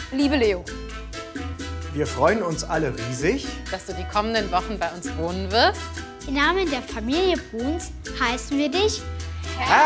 Liebe Leo, Wir freuen uns alle riesig, dass du die kommenden Wochen bei uns wohnen wirst. Im Namen der Familie Bruns heißen wir dich